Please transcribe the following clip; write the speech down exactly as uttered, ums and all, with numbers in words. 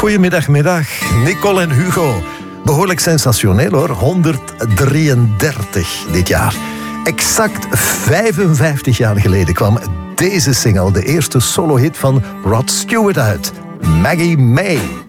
Goedemiddag, middag. Nicole en Hugo. Behoorlijk sensationeel hoor. honderddrieëndertig dit jaar. Exact vijfenvijftig jaar geleden kwam deze single, de eerste solo-hit van Rod Stewart uit. Maggie May.